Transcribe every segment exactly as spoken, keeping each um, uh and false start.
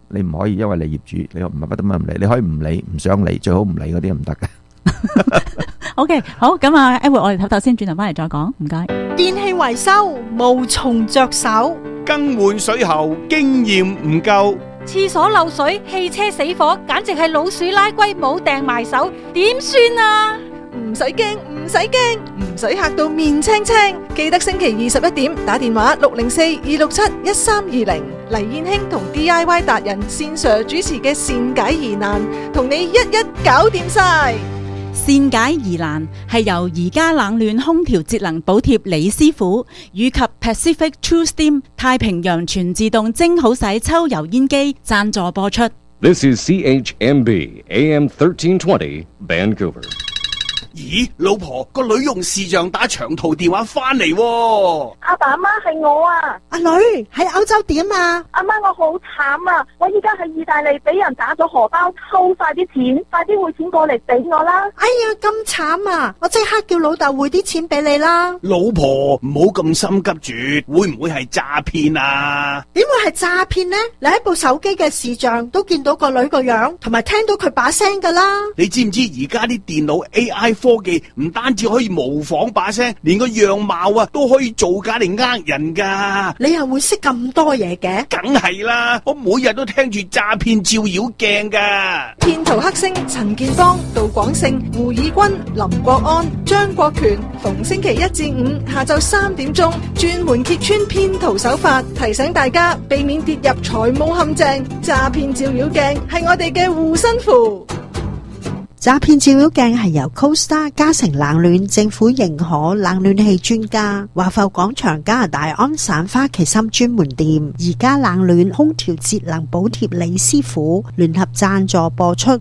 你唔可以因為你業主，你唔係不得乜唔理，你可以唔理，唔想理，最好唔理嗰啲唔得嘅。 OK， 好，咁啊 Edward， 我哋唞唞先，轉頭翻嚟再講，唔該。 電器維修無從着手， 更換水喉經驗唔夠， 廁所漏水、汽車死火，簡直係老鼠拉龜冇掟埋手，點算啊？ 唔使驚，唔使驚，唔使嚇到面青青。記得星期二十一點打電話六零四二六七一三二零，黎燕卿同 D I Y 達人線上主持嘅善解疑難，同你一一搞掂晒。 善解疑難係由宜家冷暖空調節能補貼李師傅以及 Pacific True Steam 太平洋全自動蒸好洗抽油煙機贊助播出。 This is C H M B A M thirteen twenty Vancouver。 咦，老婆，個女用視像打長途電話翻嚟喎。 阿爸阿媽係我啊。 阿女喺歐洲點啊？ 阿媽，我好慘啊！我依家喺意大利俾人打咗荷包，偷晒啲錢，快啲匯錢過嚟俾我啦！ 哎呀，咁慘啊！我即刻叫老豆匯啲錢俾你啦。 老婆，唔好咁心急住，會唔會係詐騙啊？ 點會係詐騙呢？你喺部手機嘅視像都見到個女個樣，同埋聽到佢把聲噶啦。 你知唔知而家啲電腦 A I 科技唔單止可以模仿把聲，連個樣貌啊都可以造假嚟呃人噶。 你又會識咁多嘢嘅？ 梗係啦，我每日都聽住詐騙照妖鏡噶。 騙徒黑星陳建邦、杜廣勝、胡以軍、林國安、張國權，逢星期一至五下晝三點鐘，專門揭穿騙徒手法，提醒大家避免跌入財務陷阱。詐騙照妖鏡係我哋嘅護身符。 詐騙照妖鏡係由 CoStar 嘉誠冷暖政府認可冷暖氣專家華埠廣場加拿大安省花旗參專門店宜家冷暖空調節能補貼李師傅聯合贊助播出。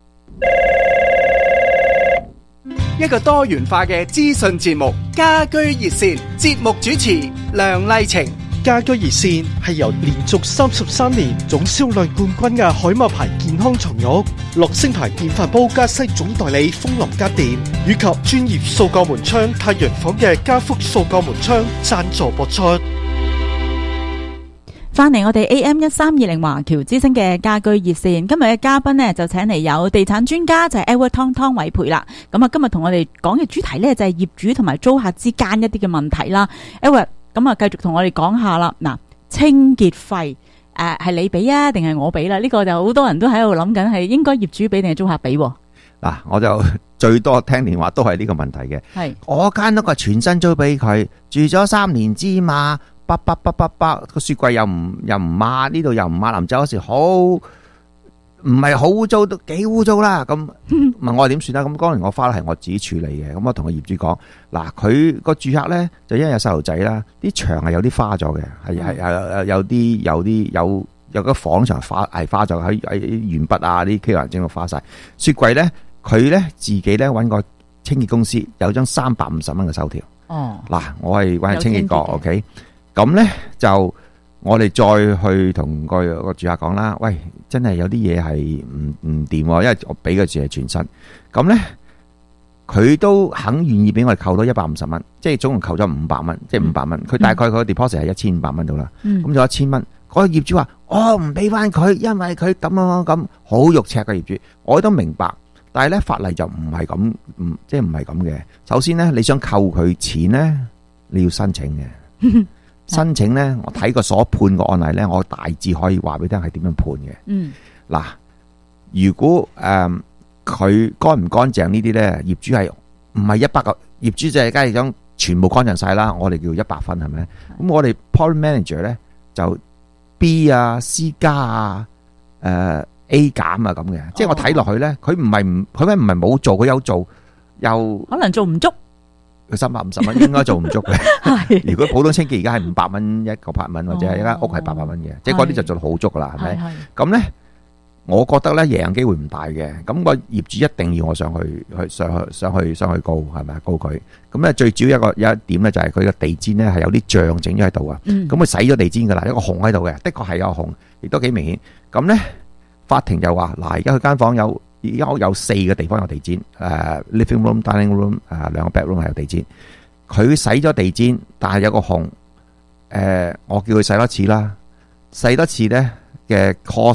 一個多元化嘅資訊節目，家居熱線，節目主持梁麗晴。 家居熱線係由連續三十三年總銷量冠軍嘅海馬牌健康床褥、樂聲牌電飯煲加西總代理風林家電以及專業塑膠門窗太陽房嘅家福塑膠門窗贊助播出。 翻嚟我哋 A M 一三二零華僑之聲嘅家居熱線，今日嘅嘉賓呢就請嚟有地產專家就係 Edward 湯湯偉培啦。咁啊，今日同我哋講嘅主題呢就係業主同埋租客之間一啲嘅問題啦。Edward，咁啊，繼續同我哋講下啦。嗱，清潔費誒係你俾啊，定係我俾啦？呢個就好多人都喺度諗緊，係應該業主俾定係租客俾？ 嗱，我就最多聽電話都係呢個問題嘅。係我間屋係全新租俾佢，住咗三年之嘛，叭叭叭叭叭個雪櫃又唔又唔抹，呢度又唔抹，臨走嗰時好唔係好污糟，都幾污糟啦。咁問我點算啦？咁當然我花係我自己處理嘅。咁我同個業主講，嗱，佢個住客咧就因為有細路仔啦，啲牆係有啲花咗嘅，係係係有啲有啲有有個房牆花係花咗，喺喺鉛筆啊啲 K 環整到花晒。雪櫃咧佢咧自己咧揾個清潔公司，有張三百五十蚊嘅收條。哦，嗱，我係揾清潔過 ，OK。咁咧就我哋再去同個個住客講啦，喂，真係有啲嘢係唔唔掂，因為我俾嘅住係全新，咁咧佢都肯願意俾我哋扣多一百五十蚊，即係總共扣咗五百蚊，即係五百蚊。佢大概佢個 deposit 係一千五百蚊到啦，咁就一千蚊。嗰個業主話：我唔俾翻佢，因為佢咁樣咁好肉赤嘅業主，我都明白。但係咧法例就唔係咁，唔即係唔係咁嘅。首先咧，你想扣佢錢咧，你要申請嘅。申請咧，我睇過所判個案例咧，我大致可以話俾你聽係點樣判嘅。嗯，嗱，如果誒佢乾唔乾淨呢啲咧，業主係唔係一百個業主就係梗係想全部乾淨晒啦，我哋叫一百分係咪？咁、嗯、我哋 property manager 咧就 B 啊 C 加啊誒、呃、A 減啊咁嘅，即係我睇落去咧，佢唔係唔佢咩唔係冇做，佢有做又可能做唔足。 佢三百五十蚊應該做唔足嘅。如果普通清潔而家係五百蚊一個 apartment，或者係一間屋係八百蚊嘅，即係嗰啲就做到好足噶啦，係咪？咁咧，我覺得咧贏機會唔大嘅。咁個業主一定要我上去去上去上去上去告，係咪告佢？咁咧最主要一個有一點咧就係佢個地氈咧係有啲脹整咗喺度啊。咁佢洗咗地氈噶啦，一個紅喺度嘅，的確係有紅，亦都幾明顯。咁咧法庭就話嗱，而家佢間房有。而家屋有四個地方有地氈，誒、uh, living room、dining room，誒、uh, 兩個 bedroom 係有地氈。佢洗咗地氈，但係有個紅，誒、uh, 我叫佢洗多次啦，洗多次咧嘅 cost